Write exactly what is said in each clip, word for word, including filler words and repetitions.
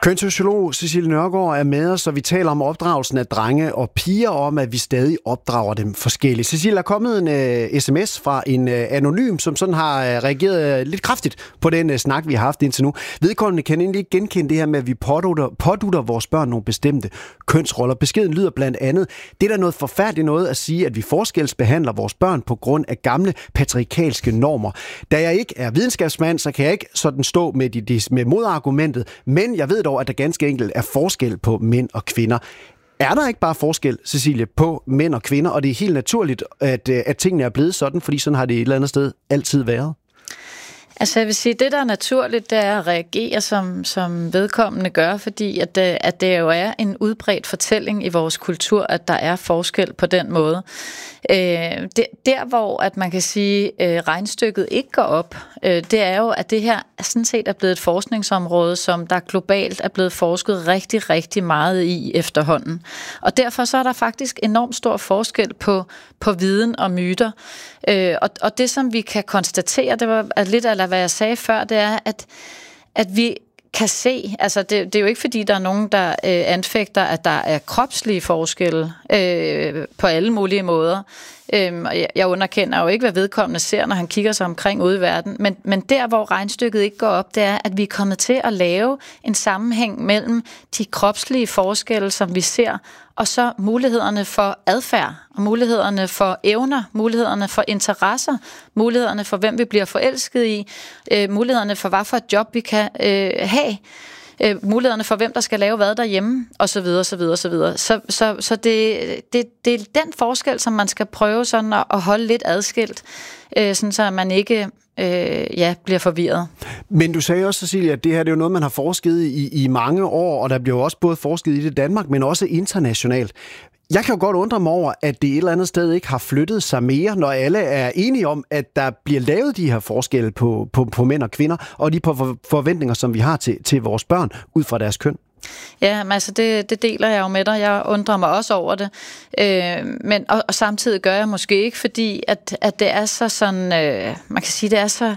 Kønssociolog Cecilie Nørgaard er med os, og vi taler om opdragelsen af drenge og piger, om at vi stadig opdrager dem forskelligt. Cecilie, der er kommet en uh, sms fra en uh, anonym, som sådan har uh, reageret uh, lidt kraftigt på den uh, snak, vi har haft indtil nu. Vedkommende kan egentlig ikke genkende det her med, at vi pådutter, pådutter vores børn nogle bestemte kønsroller. Beskeden lyder blandt andet: det er da noget forfærdeligt noget at sige, at vi forskelsbehandler vores børn på grund af gamle patriarkalske normer. Da jeg ikke er videnskabsmand, så kan jeg ikke sådan stå med, de, de, med modargumentet, men jeg ved dog, at der ganske enkelt er forskel på mænd og kvinder. Er der ikke bare forskel, Cecilie, på mænd og kvinder, og det er helt naturligt, at, at tingene er blevet sådan, fordi sådan har det et eller andet sted altid været? Altså jeg vil sige, det der er naturligt, det er at reagere, som, som vedkommende gør, fordi at, at det jo er en udbredt fortælling i vores kultur, at der er forskel på den måde. Øh, det, der hvor at man kan sige, at øh, regnstykket ikke går op, øh, det er jo, at det her sådan set er blevet et forskningsområde, som der globalt er blevet forsket rigtig, rigtig meget i efterhånden. Og derfor så er der faktisk enormt stor forskel på, på viden og myter. Øh, og, og det, som vi kan konstatere, det var lidt af hvad jeg sagde før, det er, at, at vi kan se, altså det, det er jo ikke fordi, der er nogen, der øh, anfægter, at der er kropslige forskelle øh, på alle mulige måder. Øhm, og jeg, jeg underkender jo ikke, hvad vedkommende ser, når han kigger sig omkring ude i verden. Men, men der, hvor regnstykket ikke går op, det er, at vi er kommet til at lave en sammenhæng mellem de kropslige forskelle, som vi ser, og så mulighederne for adfærd, og mulighederne for evner, mulighederne for interesser, mulighederne for, hvem vi bliver forelsket i, øh, mulighederne for, hvad for et job vi kan øh, have, øh, mulighederne for, hvem der skal lave hvad derhjemme, og så videre, så videre, så videre. Så, så, så det, det, det er den forskel, som man skal prøve sådan at, at holde lidt adskilt, øh, sådan så man ikke Øh, ja, bliver forvirret. Men du sagde også, Cecilie, at det her det er jo noget, man har forsket i i mange år, og der bliver jo også både forsket i det i Danmark, men også internationalt. Jeg kan jo godt undre mig over, at det et eller andet sted ikke har flyttet sig mere, når alle er enige om, at der bliver lavet de her forskelle på, på, på mænd og kvinder, og de på forventninger, som vi har til, til vores børn, ud fra deres køn. Ja, men altså det, det deler jeg jo med dig. Jeg undrer mig også over det. Øh, men, og, og samtidig gør jeg måske ikke, fordi at, at det er så sådan, øh, man kan sige, det er så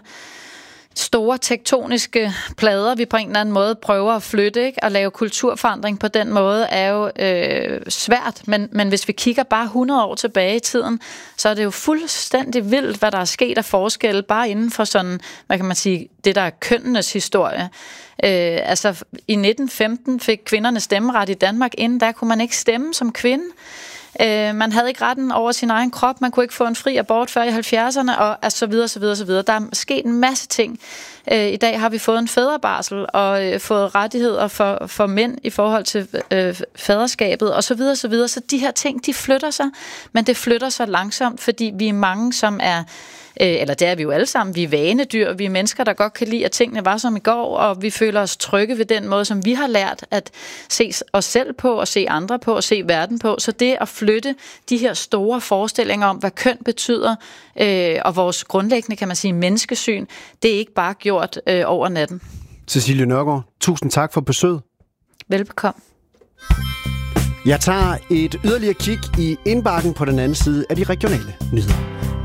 store tektoniske plader, vi på en eller anden måde prøver at flytte, ikke? At lave kulturforandring på den måde er jo øh, svært, men, men hvis vi kigger bare hundrede år tilbage i tiden, så er det jo fuldstændig vildt, hvad der er sket af forskelle, bare inden for sådan, hvad kan man sige, det der er kønnenes historie. Øh, altså i nitten femten fik kvinderne stemmeret i Danmark, inden da kunne man ikke stemme som kvinde. Øh, man havde ikke retten over sin egen krop, man kunne ikke få en fri abort før i halvfjerdserne, og altså, så videre, så videre, så videre. Der er sket en masse ting. Øh, I dag har vi fået en fædrebarsel og øh, fået rettigheder for, for mænd i forhold til øh, faderskabet, og så videre, så videre. Så de her ting, de flytter sig, men det flytter sig langsomt, fordi vi er mange, som er eller det er vi jo alle sammen, vi er vanedyr, vi er mennesker, der godt kan lide, at tingene var som i går, og vi føler os trygge ved den måde, som vi har lært at se os selv på, og se andre på, og se verden på. Så det at flytte de her store forestillinger om, hvad køn betyder, øh, og vores grundlæggende, kan man sige, menneskesyn, det er ikke bare gjort øh, over natten. Cecilie Nørgaard, tusind tak for besøget. Velbekomme. Jeg tager et yderligere kig i indbakken på den anden side af de regionale nyheder.